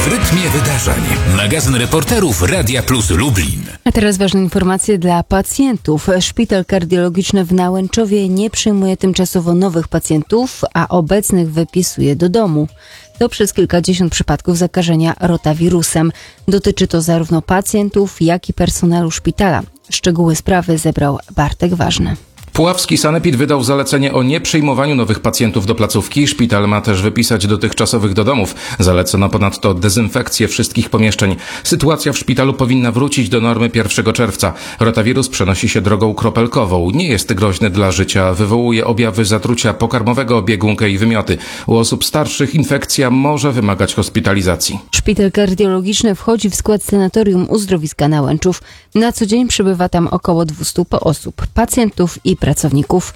W rytmie wydarzeń. Magazyn reporterów Radia Plus Lublin. A teraz ważne informacje dla pacjentów. Szpital kardiologiczny w Nałęczowie nie przyjmuje tymczasowo nowych pacjentów, a obecnych wypisuje do domu. To przez kilkadziesiąt przypadków zakażenia rotawirusem. Dotyczy to zarówno pacjentów, jak i personelu szpitala. Szczegóły sprawy zebrał Bartek Ważny. Puławski sanepid wydał zalecenie o nieprzyjmowaniu nowych pacjentów do placówki. Szpital ma też wypisać dotychczasowych do domów. Zalecono ponadto dezynfekcję wszystkich pomieszczeń. Sytuacja w szpitalu powinna wrócić do normy 1 czerwca. Rotawirus przenosi się drogą kropelkową. Nie jest groźny dla życia. Wywołuje objawy zatrucia pokarmowego, biegunkę i wymioty. U osób starszych infekcja może wymagać hospitalizacji. Szpital kardiologiczny wchodzi w skład sanatorium uzdrowiska Nałęczów. Na co dzień przybywa tam około 200 osób, pacjentów i pracowników.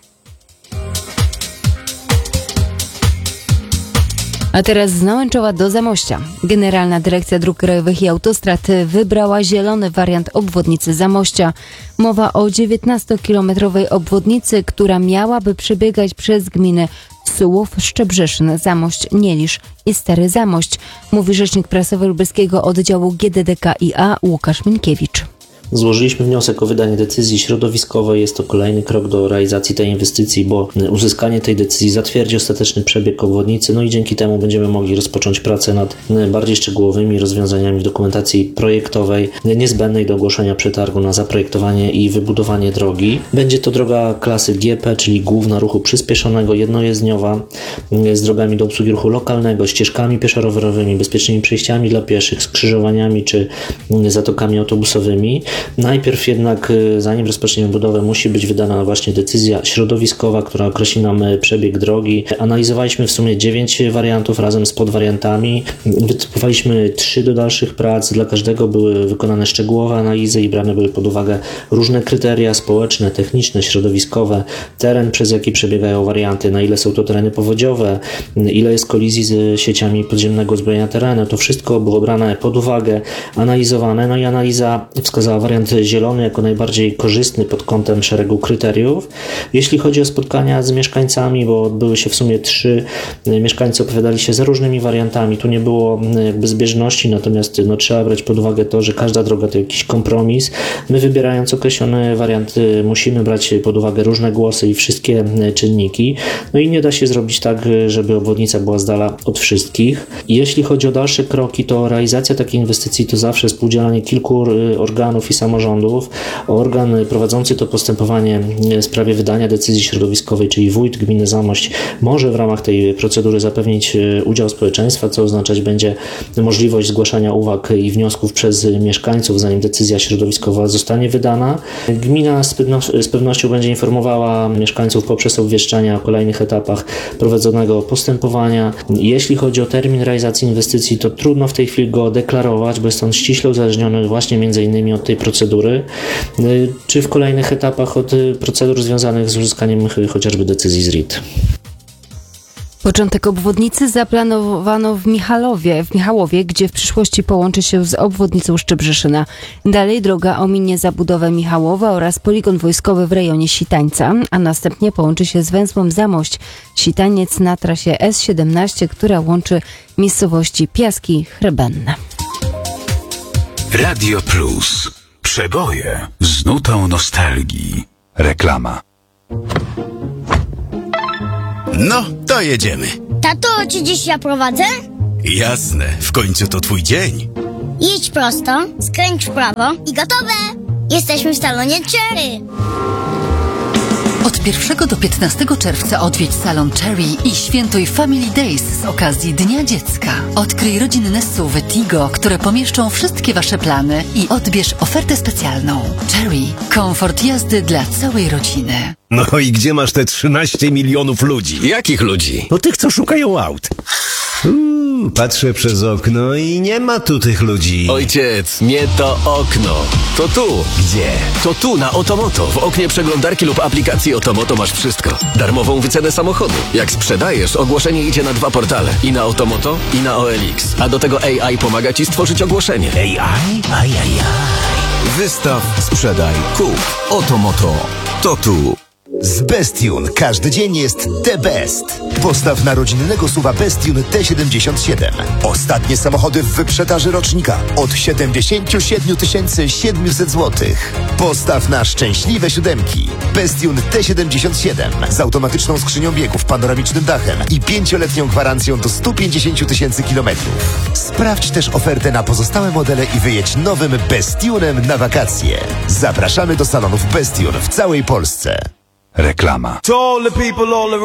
A teraz z Nałęczowa do Zamościa. Generalna Dyrekcja Dróg Krajowych i Autostrad wybrała zielony wariant obwodnicy Zamościa. Mowa o 19-kilometrowej obwodnicy, która miałaby przebiegać przez gminy Sułów, Szczebrzeszyn, Zamość, Nielisz i Stary Zamość, mówi rzecznik prasowy lubelskiego oddziału GDDKiA Łukasz Minkiewicz. Złożyliśmy wniosek o wydanie decyzji środowiskowej. Jest to kolejny krok do realizacji tej inwestycji, bo uzyskanie tej decyzji zatwierdzi ostateczny przebieg obwodnicy, no i dzięki temu będziemy mogli rozpocząć pracę nad bardziej szczegółowymi rozwiązaniami w dokumentacji projektowej niezbędnej do ogłoszenia przetargu na zaprojektowanie i wybudowanie drogi. Będzie to droga klasy GP, czyli główna ruchu przyspieszonego, jednojezdniowa, z drogami do obsługi ruchu lokalnego, ścieżkami pieszo-rowerowymi, bezpiecznymi przejściami dla pieszych, skrzyżowaniami czy zatokami autobusowymi. Najpierw jednak, zanim rozpoczniemy budowę, musi być wydana właśnie decyzja środowiskowa, która określi nam przebieg drogi. Analizowaliśmy w sumie 9 wariantów razem z podwariantami. Wytypowaliśmy 3 do dalszych prac. Dla każdego były wykonane szczegółowe analizy i brane były pod uwagę różne kryteria społeczne, techniczne, środowiskowe, teren, przez jaki przebiegają warianty, na ile są to tereny powodziowe, ile jest kolizji z sieciami podziemnego uzbrojenia terenu. To wszystko było brane pod uwagę, analizowane, no i analiza wskazała wariant zielony jako najbardziej korzystny pod kątem szeregu kryteriów. Jeśli chodzi o spotkania z mieszkańcami, bo odbyły się w sumie 3, mieszkańcy opowiadali się za różnymi wariantami. Tu nie było jakby zbieżności, natomiast trzeba brać pod uwagę to, że każda droga to jakiś kompromis. My, wybierając określony wariant, musimy brać pod uwagę różne głosy i wszystkie czynniki. No i nie da się zrobić tak, żeby obwodnica była z dala od wszystkich. Jeśli chodzi o dalsze kroki, to realizacja takiej inwestycji to zawsze współdziałanie kilku organów i samorządów. Organ prowadzący to postępowanie w sprawie wydania decyzji środowiskowej, czyli wójt gminy Zamość, może w ramach tej procedury zapewnić udział społeczeństwa, co oznaczać będzie możliwość zgłaszania uwag i wniosków przez mieszkańców, zanim decyzja środowiskowa zostanie wydana. Gmina z pewnością będzie informowała mieszkańców poprzez obwieszczenia o kolejnych etapach prowadzonego postępowania. Jeśli chodzi o termin realizacji inwestycji, to trudno w tej chwili go deklarować, bo jest on ściśle uzależniony właśnie m.in. od tej procedury, czy w kolejnych etapach od procedur związanych z uzyskaniem chociażby decyzji z RIT. Początek obwodnicy zaplanowano w Michałowie, gdzie w przyszłości połączy się z obwodnicą Szczebrzeszyna. Dalej droga ominie zabudowę Michałowa oraz poligon wojskowy w rejonie Sitańca, a następnie połączy się z węzłem Zamość-Sitaniec na trasie S17, która łączy miejscowości Piaski Chrebenne. Radio Plus. Przeboje z nutą nostalgii. Reklama. No, to jedziemy. Tato, czy dziś ja prowadzę? Jasne, w końcu to twój dzień. Jedź prosto, skręć w prawo i gotowe! Jesteśmy w salonie Cherry. Od 1 do 15 czerwca odwiedź salon Cherry i świętuj Family Days z okazji Dnia Dziecka. Odkryj rodzinne SUV Tigo, które pomieszczą wszystkie Wasze plany i odbierz ofertę specjalną. Cherry. Komfort jazdy dla całej rodziny. No i gdzie masz te 13 milionów ludzi? Jakich ludzi? No tych, co szukają aut. Patrzę przez okno i nie ma tu tych ludzi. Ojciec, nie to okno. To tu. Gdzie? To tu, na Otomoto. W oknie przeglądarki lub aplikacji Otomoto masz wszystko. Darmową wycenę samochodu. Jak sprzedajesz, ogłoszenie idzie na 2 portale. I na Otomoto, i na OLX. A do tego AI pomaga Ci stworzyć ogłoszenie. AI? Ajajaj. Wystaw, sprzedaj, kup. Otomoto. To tu. Z Bestune każdy dzień jest the best. Postaw na rodzinnego SUV-a Bestune T77. Ostatnie samochody w wyprzedaży rocznika od 77 700 zł. Postaw na szczęśliwe siódemki. Bestune T77 z automatyczną skrzynią biegów, panoramicznym dachem i 5-letnią gwarancją do 150 000 kilometrów. Sprawdź też ofertę na pozostałe modele i wyjedź nowym Bestunem na wakacje. Zapraszamy do salonów Bestune w całej Polsce. Reklama.